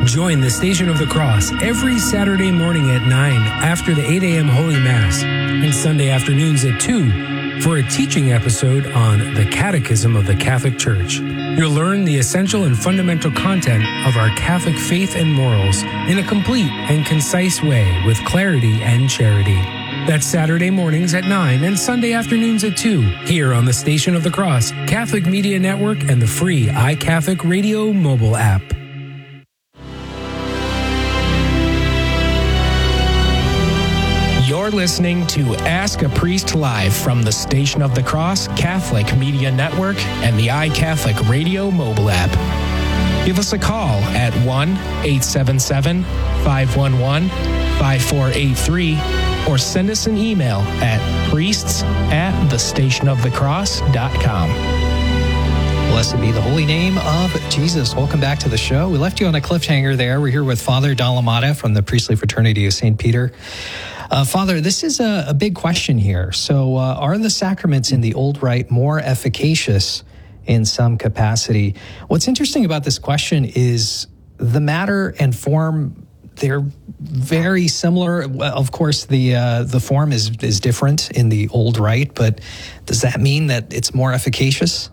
Join the Station of the Cross every Saturday morning at 9 after the 8 a.m. Holy Mass and Sunday afternoons at 2 for a teaching episode on the Catechism of the Catholic Church. You'll learn the essential and fundamental content of our Catholic faith and morals in a complete and concise way with clarity and charity. That's Saturday mornings at 9 and Sunday afternoons at 2 here on the Station of the Cross, Catholic Media Network, and the free iCatholic Radio mobile app. You're listening to Ask a Priest Live from the Station of the Cross, Catholic Media Network, and the iCatholic Radio mobile app. Give us a call at 1-877-511-5483 or send us an email at priests@thestationofthecross.com. Blessed be the holy name of Jesus. Welcome back to the show. We left you on a cliffhanger there. We're here with Father Dalamada from the Priestly Fraternity of St. Peter. Father, this is a big question here. So are the sacraments in the Old Rite more efficacious in some capacity? What's interesting about this question is the matter and form, they're very similar. Of course, the form is different in the Old Rite, but does that mean that it's more efficacious?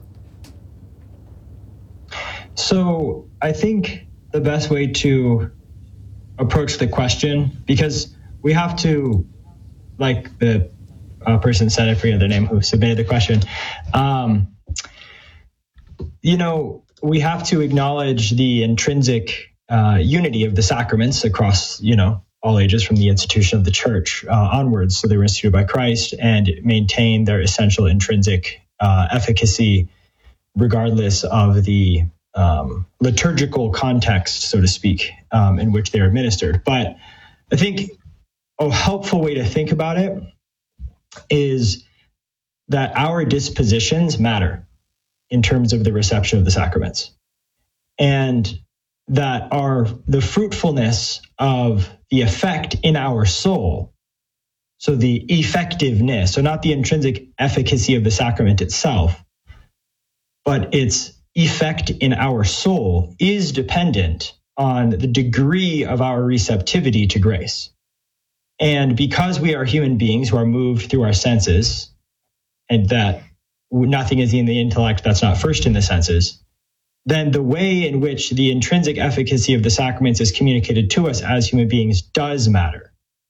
So I think the best way to approach the question, because we have to, like the person said, I forget their name, who submitted the question, we have to acknowledge the intrinsic unity of the sacraments across, all ages from the institution of the church onwards. So they were instituted by Christ and maintain their essential intrinsic efficacy regardless of the liturgical context, so to speak, in which they're administered. But I think a helpful way to think about it is that our dispositions matter in terms of the reception of the sacraments, and that the fruitfulness of the effect in our soul, so the effectiveness, so not the intrinsic efficacy of the sacrament itself, but its effect in our soul is dependent on the degree of our receptivity to grace. And because we are human beings who are moved through our senses, and that nothing is in the intellect that's not first in the senses, then the way in which the intrinsic efficacy of the sacraments is communicated to us as human beings does matter.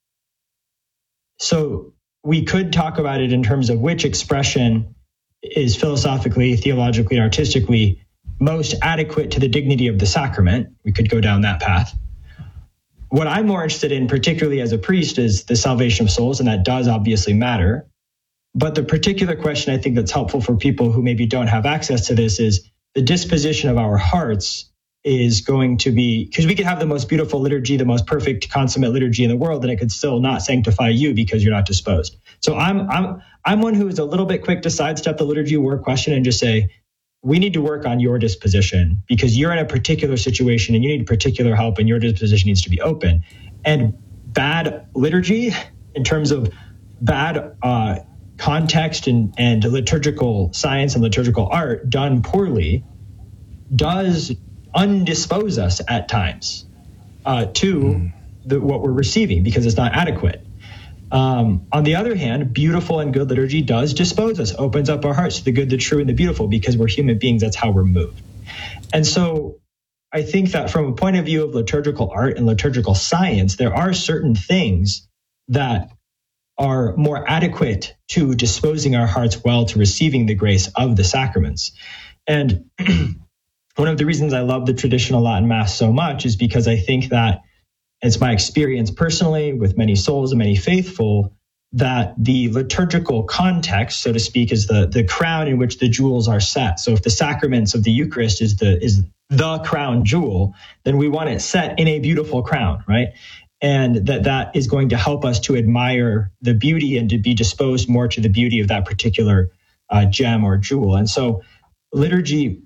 So we could talk about it in terms of which expression is philosophically, theologically, and artistically most adequate to the dignity of the sacrament. We could go down that path. What I'm more interested in, particularly as a priest, is the salvation of souls, and that does obviously matter. But the particular question I think that's helpful for people who maybe don't have access to this is the disposition of our hearts is going to be, because we could have the most beautiful liturgy, the most perfect consummate liturgy in the world, and it could still not sanctify you because you're not disposed. So I'm one who is a little bit quick to sidestep the liturgy work question and just say, we need to work on your disposition because you're in a particular situation and you need particular help and your disposition needs to be open. And bad liturgy, in terms of bad context and liturgical science and liturgical art done poorly, does undispose us at times to what we're receiving because it's not adequate. On the other hand, beautiful and good liturgy does dispose us, opens up our hearts to the good, the true, and the beautiful, because we're human beings. That's how we're moved. And so I think that from a point of view of liturgical art and liturgical science, there are certain things that are more adequate to disposing our hearts well to receiving the grace of the sacraments. And one of the reasons I love the traditional Latin Mass so much is because I think that it's my experience personally with many souls and many faithful that the liturgical context, so to speak, is the crown in which the jewels are set. So if the sacraments of the Eucharist is the crown jewel, then we want it set in a beautiful crown, right? And that is going to help us to admire the beauty and to be disposed more to the beauty of that particular gem or jewel. And so liturgy,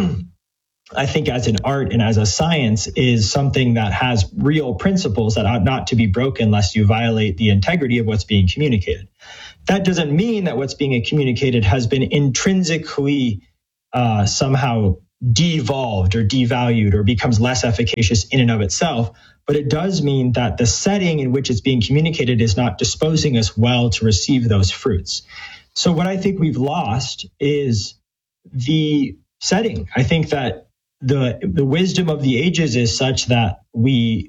I think as an art and as a science, is something that has real principles that ought not to be broken lest you violate the integrity of what's being communicated. That doesn't mean that what's being communicated has been intrinsically somehow devolved or devalued or becomes less efficacious in and of itself. But it does mean that the setting in which it's being communicated is not disposing us well to receive those fruits. So what I think we've lost is the setting. I think that the wisdom of the ages is such that the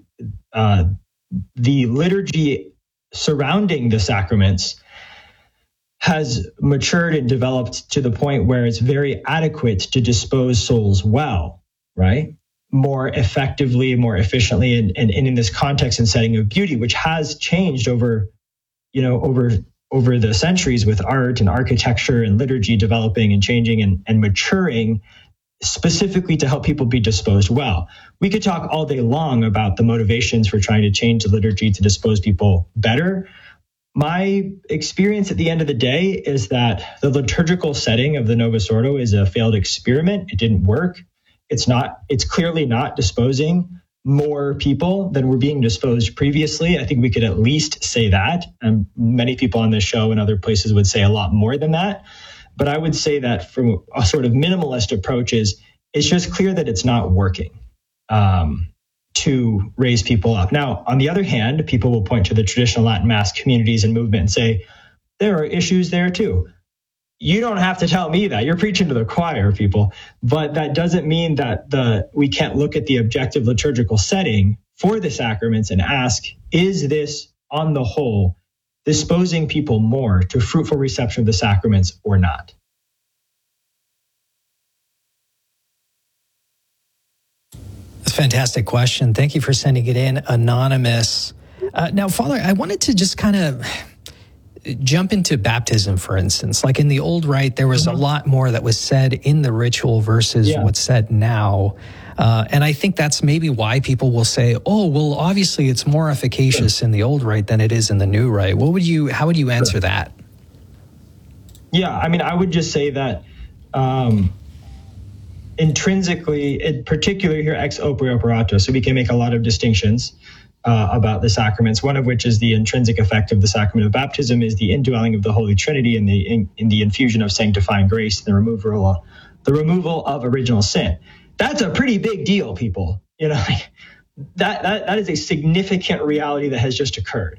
liturgy surrounding the sacraments has matured and developed to the point where it's very adequate to dispose souls well, right? More effectively, more efficiently, and in this context and setting of beauty, which has changed over the centuries with art and architecture and liturgy developing and changing and maturing specifically to help people be disposed well. We could talk all day long about the motivations for trying to change the liturgy to dispose people better. My experience at the end of the day is that the liturgical setting of the Novus Ordo is a failed experiment. It didn't work. It's clearly not disposing more people than were being disposed previously. I think we could at least say that. And many people on this show and other places would say a lot more than that. But I would say that from a sort of minimalist approach it's just clear that it's not working to raise people up. Now, on the other hand, people will point to the traditional Latin Mass communities and movement and say, there are issues there too. You don't have to tell me that. You're preaching to the choir, people. But that doesn't mean that we can't look at the objective liturgical setting for the sacraments and ask, is this, on the whole, disposing people more to fruitful reception of the sacraments or not? That's a fantastic question. Thank you for sending it in, Anonymous. Now, Father, I wanted to just kind of jump into baptism, for instance. Like in the old rite, there was a lot more that was said in the ritual versus what's said now. And I think that's maybe why people will say, oh, well, obviously it's more efficacious in the old rite than it is in the new rite. How would you answer that? Yeah, I mean, I would just say that intrinsically, in particular here, ex opere operato, so we can make a lot of distinctions about the sacraments, one of which is the intrinsic effect of the sacrament of baptism is the indwelling of the Holy Trinity and in the infusion of sanctifying grace, the removal of original sin. That's a pretty big deal, people. That is a significant reality that has just occurred.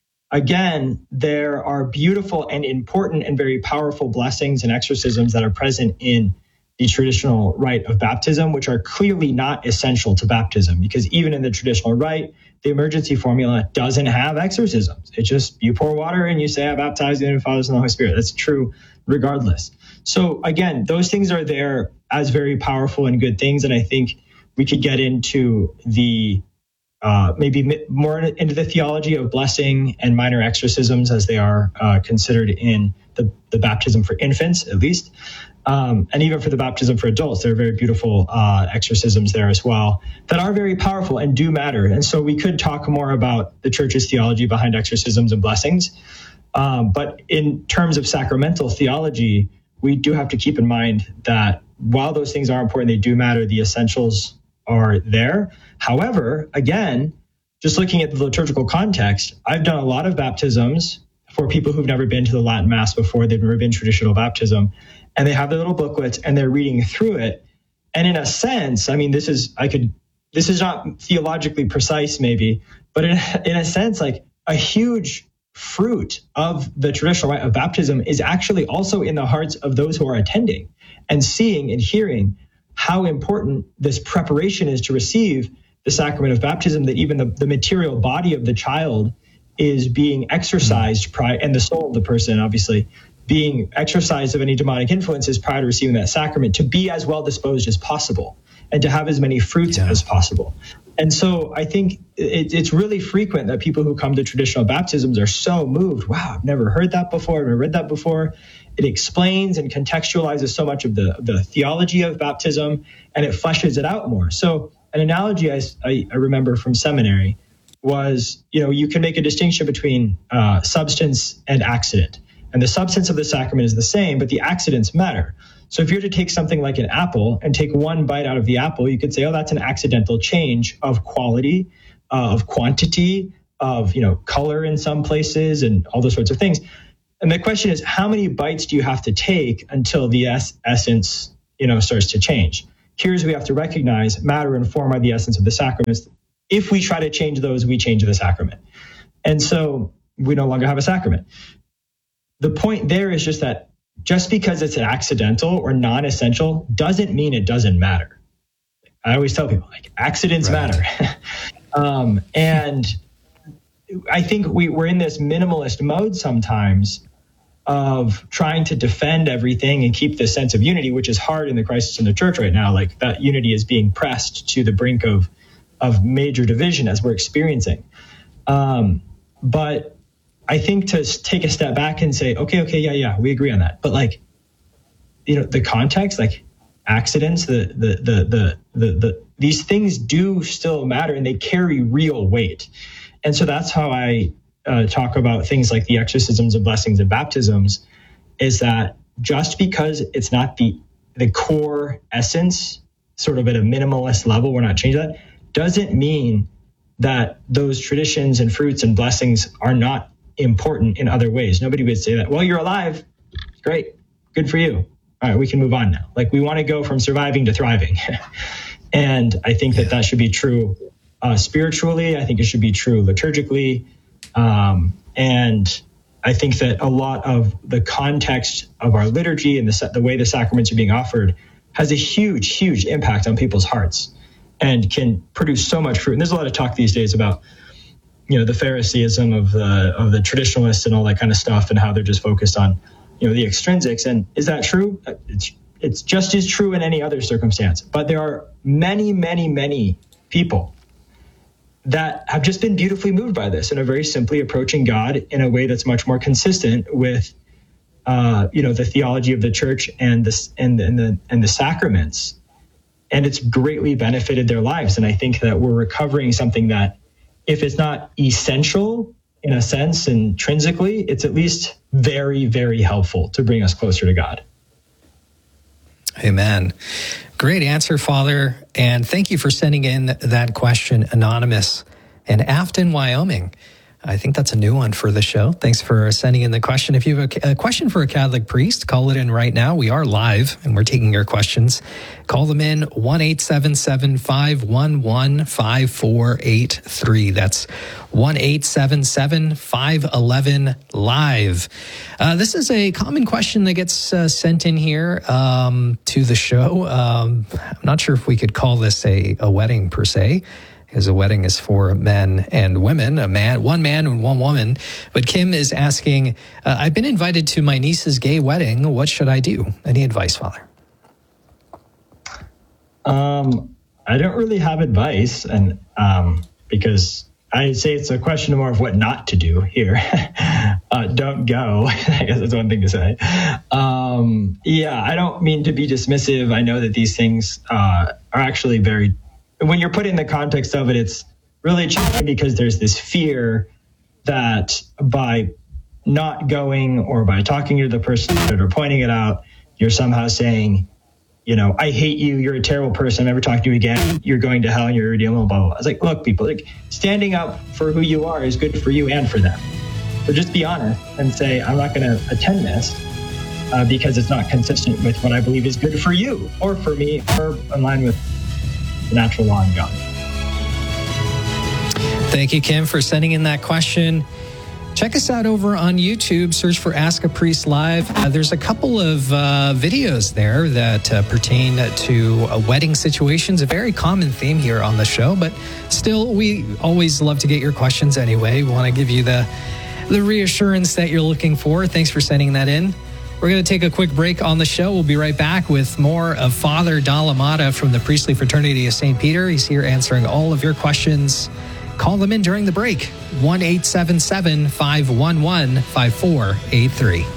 Again, there are beautiful and important and very powerful blessings and exorcisms that are present in the traditional rite of baptism, which are clearly not essential to baptism, because even in the traditional rite, the emergency formula doesn't have exorcisms. It's just you pour water and you say, I baptize you in the Father, Son, and the Holy Spirit. That's true regardless. So again, those things are there as very powerful and good things. And I think we could get into the maybe more into the theology of blessing and minor exorcisms as they are considered in the baptism for infants, at least. And even for the baptism for adults, there are very beautiful exorcisms there as well that are very powerful and do matter. And so we could talk more about the church's theology behind exorcisms and blessings. But in terms of sacramental theology, we do have to keep in mind that while those things are important, they do matter. The essentials are there. However, again, just looking at the liturgical context, I've done a lot of baptisms for people who've never been to the Latin Mass before. They've never been traditional baptism. And they have their little booklets and they're reading through it. And in a sense, I mean, this is not theologically precise maybe, but in a sense, like a huge fruit of the traditional rite of baptism is actually also in the hearts of those who are attending and seeing and hearing how important this preparation is to receive the sacrament of baptism, that even the material body of the child is being exercised and the soul of the person, obviously, being exercised of any demonic influences prior to receiving that sacrament, to be as well disposed as possible and to have as many fruits as possible. And so I think it's really frequent that people who come to traditional baptisms are so moved. Wow, I've never heard that before. I've never read that before. It explains and contextualizes so much of the theology of baptism, and it fleshes it out more. So an analogy I remember from seminary was, you can make a distinction between substance and accident. And the substance of the sacrament is the same, but the accidents matter. So if you're to take something like an apple and take one bite out of the apple, you could say, oh, that's an accidental change of quality, of quantity, of color in some places, and all those sorts of things. And the question is, how many bites do you have to take until the essence starts to change? here's what we have to recognize: matter and form are the essence of the sacraments. If we try to change those, we change the sacrament. And so we no longer have a sacrament. The point there is just that just because it's an accidental or non-essential doesn't mean it doesn't matter. I always tell people, like, accidents matter. And I think we're in this minimalist mode sometimes of trying to defend everything and keep this sense of unity, which is hard in the crisis in the church right now. Like, that unity is being pressed to the brink of major division as we're experiencing. But I think to take a step back and say, okay, yeah, we agree on that. But, like, the context, like accidents, these things do still matter, and they carry real weight. And so that's how I talk about things like the exorcisms and blessings and baptisms, is that just because it's not the core essence, sort of at a minimalist level, we're not changing that, doesn't mean that those traditions and fruits and blessings are not important in other ways. Nobody would say that. Well, you're alive. Great. Good for you. All right, we can move on now. Like, we want to go from surviving to thriving. And I think that should be true spiritually. I think it should be true liturgically. And I think that a lot of the context of our liturgy and the way the sacraments are being offered has a huge, huge impact on people's hearts and can produce so much fruit. And there's a lot of talk these days about, the Phariseeism of the traditionalists and all that kind of stuff, and how they're just focused on, the extrinsics. And is that true? It's just as true in any other circumstance. But there are many, many, many people that have just been beautifully moved by this and are very simply approaching God in a way that's much more consistent with, the theology of the church and the sacraments. And it's greatly benefited their lives. And I think that we're recovering something that, if it's not essential in a sense intrinsically, it's at least very, very helpful to bring us closer to God. Amen. Great answer, Father. And thank you for sending in that question, Anonymous in Afton, Wyoming. I think that's a new one for the show. Thanks for sending in the question. If you have a question for a Catholic priest, call it in right now. We are live and we're taking your questions. Call them in 1-877-511-5483. That's 1-877-511-LIVE. This is a common question that gets sent in here to the show. I'm not sure if we could call this a wedding per se, because a wedding is for men and women, one man and one woman. But Kim is asking, I've been invited to my niece's gay wedding. What should I do? Any advice, Father? I don't really have advice, and because I'd say it's a question more of what not to do here. Don't go. I guess that's one thing to say. I don't mean to be dismissive. I know that these things are actually very, when you're put in the context of it, it's really challenging, because there's this fear that by not going or by talking to the person or pointing it out, you're somehow saying, I hate you, you're a terrible person, I'm never talking to you again, you're going to hell and you're irredeemable, blah, blah, blah. I was like, look, people, like, standing up for who you are is good for you and for them. So just be honest and say, I'm not going to attend this because it's not consistent with what I believe is good for you or for me or in line with the natural law and God. Thank you, Kim, for sending in that question. Check us out over on YouTube. Search for Ask a Priest Live. There's a couple of videos there that pertain to wedding situations, a very common theme here on the show. But still, we always love to get your questions anyway. We want to give you the reassurance that you're looking for. Thanks for sending that in. We're going to take a quick break on the show. We'll be right back with more of Father Dalamata from the Priestly Fraternity of St. Peter. He's here answering all of your questions. Call them in during the break. 1-877-511-5483.